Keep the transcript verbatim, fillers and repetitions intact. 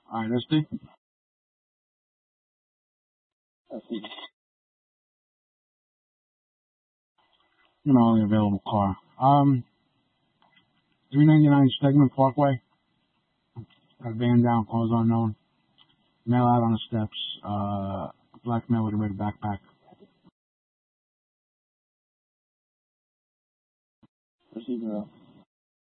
Alright, let's see. Let's see. You know, only available car. Um, three ninety-nine Stegman Parkway. Got a van down, cause unknown. Male out on the steps. Uh, black male with a red backpack. Proceed, girl.